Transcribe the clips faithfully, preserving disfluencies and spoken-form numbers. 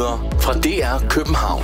nyheder fra D R København.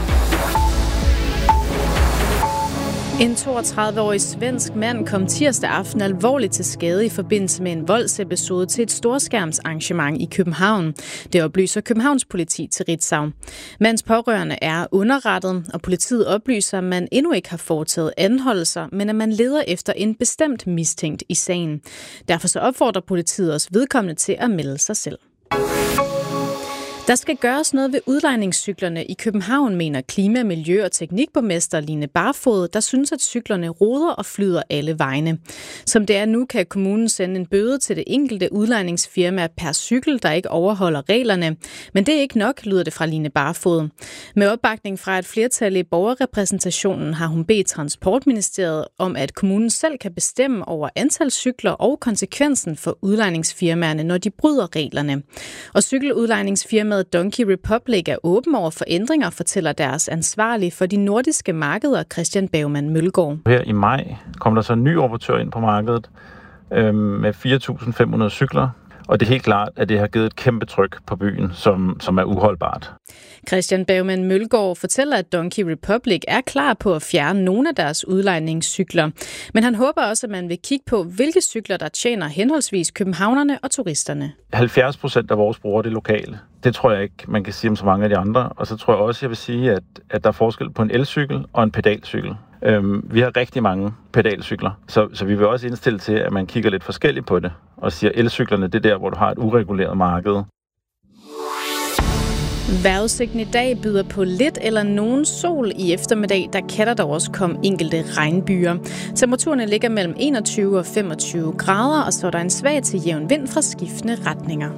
En toogtredive-årig svensk mand kom tirsdag aften alvorligt til skade i forbindelse med en voldsepisode til et storskærmsarrangement i København. Det oplyser Københavns politi til Ritzau. Mandens pårørende er underrettet, og politiet oplyser, at man endnu ikke har foretaget anholdelser, men at man leder efter en bestemt mistænkt i sagen. Derfor så opfordrer politiet også vedkommende til at melde sig selv. Der skal gøres noget ved udlejningscyklerne i København, mener klima-, miljø- og teknikborgmester Line Barfod, der synes, at cyklerne roder og flyder alle vegne. Som det er nu, kan kommunen sende en bøde til det enkelte udlejningsfirma per cykel, der ikke overholder reglerne. Men det er ikke nok, lyder det fra Line Barfod. Med opbakning fra et flertal i borgerrepræsentationen har hun bedt Transportministeriet om, at kommunen selv kan bestemme over antal cykler og konsekvensen for udlejningsfirmaerne, når de bryder reglerne. Og cykeludlejningsfirmaet Donkey Republic er åben over for ændringer, fortæller deres ansvarlige for de nordiske markeder, Christian Bergmann Mølgaard. Her i maj kom der så en ny operatør ind på markedet øh, med fire tusind fem hundrede cykler, og det er helt klart, at det har givet et kæmpe tryk på byen, som, som er uholdbart. Christian Bergmann Mølgaard fortæller, at Donkey Republic er klar på at fjerne nogle af deres udlejningscykler. Men han håber også, at man vil kigge på, hvilke cykler, der tjener henholdsvis københavnerne og turisterne. halvfjerds procent af vores brugere det lokale. Det tror jeg ikke, man kan sige om så mange af de andre. Og så tror jeg også, jeg vil sige, at, at der er forskel på en elcykel og en pedalcykel. Øhm, vi har rigtig mange pedalcykler, så, så vi vil også indstille til, at man kigger lidt forskelligt på det, og siger, at elcyklerne det er der, hvor du har et ureguleret marked. Vejrudsigten i dag byder på lidt eller nogen sol i eftermiddag, der kan der dog også komme enkelte regnbyer. Temperaturerne ligger mellem enogtyve og femogtyve grader, og så er der en svag til jævn vind fra skiftende retninger.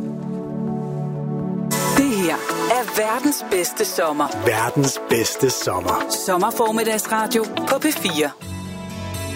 Det her er verdens bedste sommer. Verdens bedste sommer. Sommerformiddagsradio på P fire.